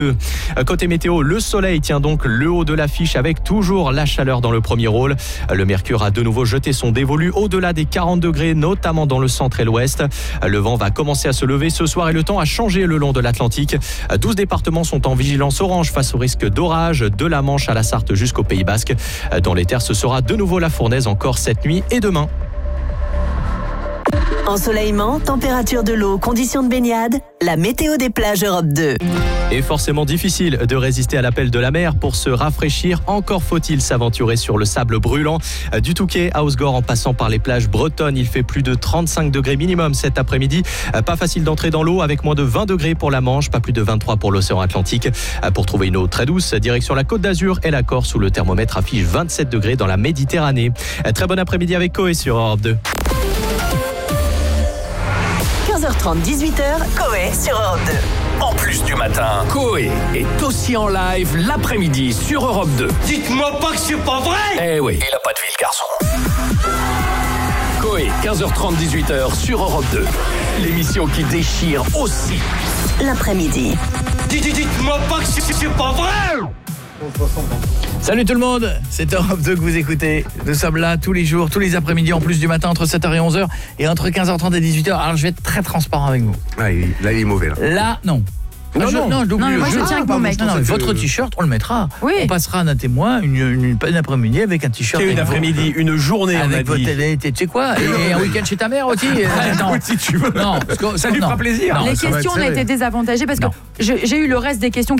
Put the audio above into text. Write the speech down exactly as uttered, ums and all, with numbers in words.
Côté météo, le soleil tient donc le haut de l'affiche avec toujours la chaleur dans le premier rôle. Le mercure a de nouveau jeté son dévolu au-delà des quarante degrés, notamment dans le centre et l'ouest. Le vent va commencer à se lever ce soir et le temps a changé le long de l'Atlantique. douze départements sont en vigilance orange face au risque d'orage, de la Manche à la Sarthe jusqu'au Pays Basque. Dans les terres, ce sera de nouveau la fournaise encore cette nuit et demain. Ensoleillement, température de l'eau, conditions de baignade, la météo des plages Europe deux. Et forcément difficile de résister à l'appel de la mer pour se rafraîchir. Encore faut-il s'aventurer sur le sable brûlant. Du Touquet à Osgore en passant par les plages bretonnes, il fait plus de trente-cinq degrés minimum cet après-midi. Pas facile d'entrer dans l'eau avec moins de vingt degrés pour la Manche, pas plus de vingt-trois pour l'océan Atlantique. Pour trouver une eau très douce, direction la Côte d'Azur et la Corse où le thermomètre affiche vingt-sept degrés dans la Méditerranée. Très bon après-midi avec Coé sur Europe deux. quinze heures trente, dix-huit heures, Coé sur Europe deux. En plus du matin, Coé est aussi en live l'après-midi sur Europe deux. Dites-moi pas que c'est pas vrai! Eh oui, il a pas de vie le garçon. Coé, quinze heures trente, dix-huit heures sur Europe deux. L'émission qui déchire aussi l'après-midi. Dites-moi pas que c'est, c'est pas vrai! Salut tout le monde, c'est Europe deux que vous écoutez. Nous sommes là tous les jours, tous les après-midi, en plus du matin, entre sept heures et onze heures, et entre quinze heures trente et dix-huit heures. Alors je vais être très transparent avec vous. Ah, il, là, il est mauvais. Là, là non. Non, je, non, non, je non, mais moi je tiens avec mon mec. Non, non, votre t-shirt, on le mettra. Oui. On passera un témoin une, une, une, une après-midi avec un t-shirt. Une après-midi, une journée, on a avec votre dit. télé, tu sais quoi, et un week-end chez ta mère aussi. Non, si tu veux. Non, parce que, ça lui non. fera plaisir. Non, les ça questions ont été désavantagées parce que je, j'ai eu le reste des questions